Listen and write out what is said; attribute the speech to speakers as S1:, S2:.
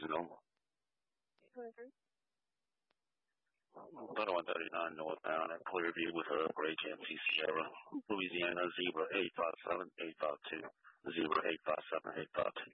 S1: Normal.
S2: 823.
S1: 3139 northbound at Clearview with her upgrade GMC Sierra. Louisiana 0857 852. 0857 852.